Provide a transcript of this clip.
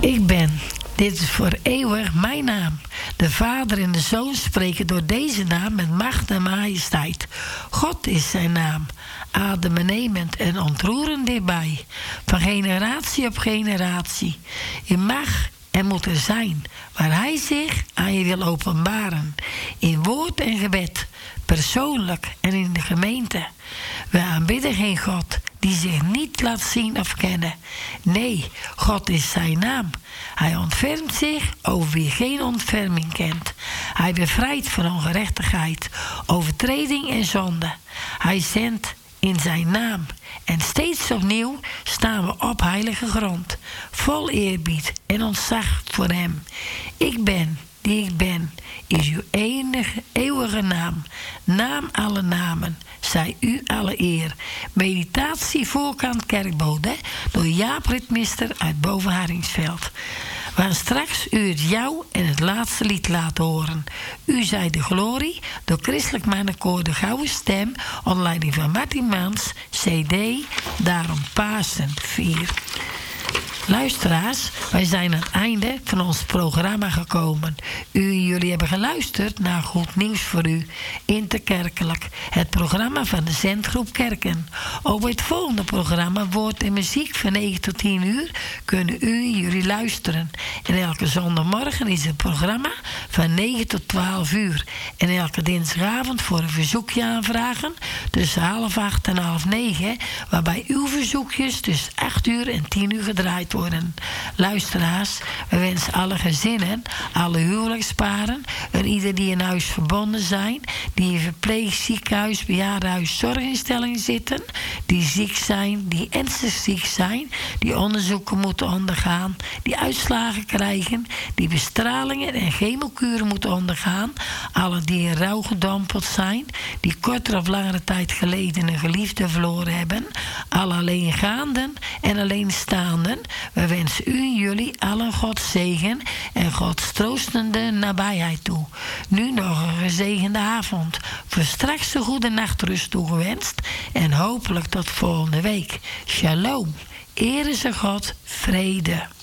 Ik ben. Dit is voor eeuwig mijn naam. De Vader en de Zoon spreken door deze naam met macht en majesteit. God is zijn naam, adembenemend en ontroerend dichtbij. Van generatie op generatie. Je mag en moet er zijn, waar hij zich aan je wil openbaren. In woord en gebed, persoonlijk en in de gemeente. We aanbidden geen God die zich niet laat zien of kennen. Nee, God is zijn naam. Hij ontfermt zich over wie geen ontferming kent. Hij bevrijdt van ongerechtigheid, overtreding en zonde. Hij zendt in zijn naam. En steeds opnieuw staan we op heilige grond. Vol eerbied en ontzag voor hem. Ik ben die ik ben, is uw enige, eeuwige naam. Naam alle namen, zij u alle eer. Meditatie voorkant Kerkbode door Jaap Ritmister uit Boven-Haringsveld. We gaan straks u het jou en het laatste lied laten horen. U zij de glorie door Christelijk Mannenkoor De Gouden Stem onder leiding van Martin Mans, CD, daarom Pasen 4. Luisteraars, wij zijn aan het einde van ons programma gekomen. U en jullie hebben geluisterd naar Goed Nieuws voor U, Interkerkelijk, het programma van de Zendgroep Kerken. Ook bij het volgende programma Woord en Muziek van 9 tot 10 uur kunnen u en jullie luisteren. En elke zondagmorgen is het programma van 9 tot 12 uur. En elke dinsdagavond voor een verzoekje aanvragen tussen 7:30 en 8:30, waarbij uw verzoekjes tussen 8 uur en 10 uur gedraaid worden. Luisteraars, we wensen alle gezinnen, alle huwelijksparen en ieder die in huis verbonden zijn, die in verpleeg, ziekenhuis, bejaardenhuis, zorginstellingen zitten, die ziek zijn, die ernstig ziek zijn, die onderzoeken moeten ondergaan, die uitslagen krijgen, die bestralingen en chemokuren moeten ondergaan, alle die in rouw gedompeld zijn, die kortere of langere tijd geleden een geliefde verloren hebben, alle alleengaanden en alleenstaanden. We wensen u en jullie allen Gods zegen en Gods troostende nabijheid toe. Nu nog een gezegende avond. Voor straks een goede nachtrust toegewenst. En hopelijk tot volgende week. Shalom. Ere ze God, vrede.